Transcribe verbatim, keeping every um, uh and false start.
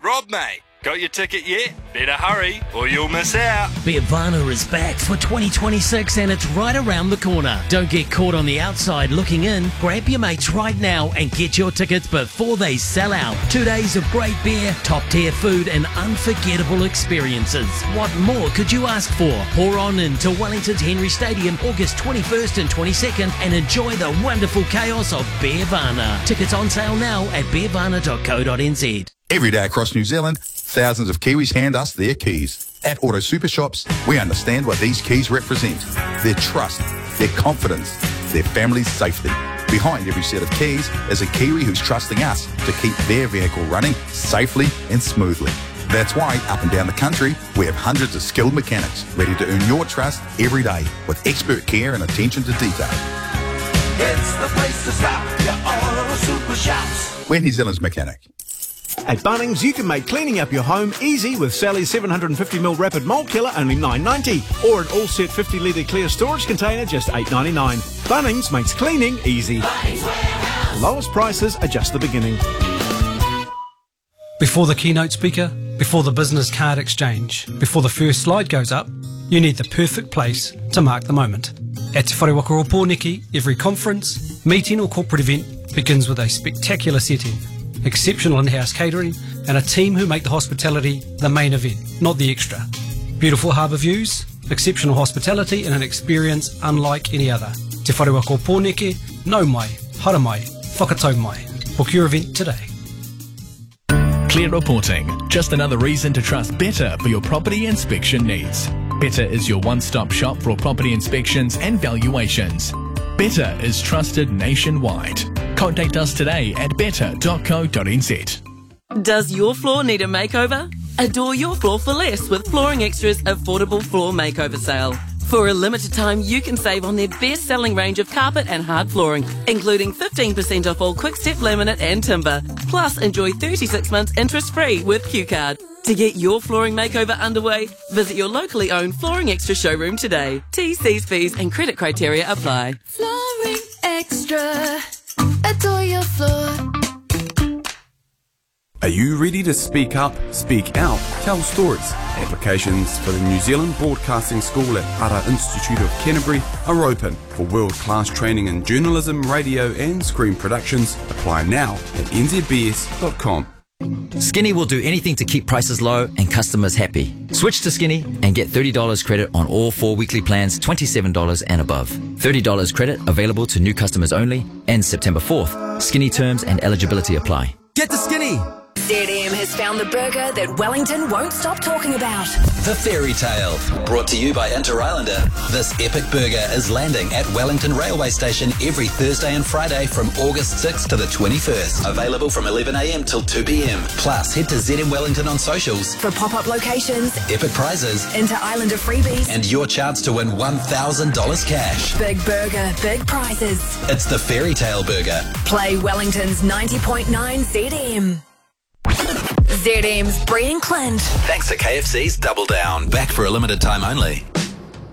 Rob, mate, got your ticket yet? Better hurry or you'll miss out. Beervana is back for twenty twenty-six and it's right around the corner. Don't get caught on the outside looking in. Grab your mates right now and get your tickets before they sell out. Two days of great beer, top tier food and unforgettable experiences. What more could you ask for? Pour on into Wellington's Henry Stadium August twenty-first and twenty-second and enjoy the wonderful chaos of Beervana. Tickets on sale now at beervana dot co dot n z. Every day across New Zealand, thousands of Kiwis hand us their keys. At Auto Super Shops, we understand what these keys represent. Their trust, their confidence, their family's safety. Behind every set of keys is a Kiwi who's trusting us to keep their vehicle running safely and smoothly. That's why, up and down the country, we have hundreds of skilled mechanics ready to earn your trust every day with expert care and attention to detail. It's the place to stop, your Auto Super Shops. We're New Zealand's mechanic. At Bunnings, you can make cleaning up your home easy with Sally's seven hundred fifty mil Rapid Mold Killer, only nine ninety, or an all-set fifty litre clear storage container, just eight ninety-nine. Bunnings makes cleaning easy. Lowest prices are just the beginning. Before the keynote speaker, before the business card exchange, before the first slide goes up, you need the perfect place to mark the moment. At Te Wharewaka o Pōneke, every conference, meeting or corporate event begins with a spectacular setting, exceptional in-house catering, and a team who make the hospitality the main event, not the extra. Beautiful harbour views, exceptional hospitality, and an experience unlike any other. Te Wharewaka o Pōneke, nau mai, hara mai, whakatau mai. Book your event today. Clear reporting, just another reason to trust Better for your property inspection needs. Better is your one-stop shop for property inspections and valuations. Better is trusted nationwide. Contact us today at better dot co dot n z. Does your floor need a makeover? Adore your floor for less with Flooring Extra's affordable floor makeover sale. For a limited time, you can save on their best-selling range of carpet and hard flooring, including fifteen percent off all Quickstep laminate and timber. Plus, enjoy thirty-six months interest-free with Q Card. To get your flooring makeover underway, visit your locally owned Flooring Extra showroom today. T's, C's, fees and credit criteria apply. Flooring Extra. Adore your floor. Are you ready to speak up, speak out, tell stories? Applications for the New Zealand Broadcasting School at Ara Institute of Canterbury are open for world-class training in journalism, radio and screen productions. Apply now at n z b s dot com. Skinny will do anything to keep prices low and customers happy. Switch to Skinny and get thirty dollars credit on all four weekly plans, twenty-seven dollars and above. thirty dollars credit available to new customers only. Ends September fourth. Skinny terms and eligibility apply. Get the Skinny! Z M has found the burger that Wellington won't stop talking about. The Fairy Tale, brought to you by Inter Islander. This epic burger is landing at Wellington Railway Station every Thursday and Friday from August sixth to the twenty-first. Available from eleven a m till two p m. Plus, head to Z M Wellington on socials for pop-up locations, epic prizes, Inter Islander freebies, and your chance to win one thousand dollars cash. Big burger, big prizes. It's the Fairy Tale burger. Play Wellington's ninety point nine Z M. Z M's Brian Clint. Thanks to K F C's Double Down. Back for a limited time only.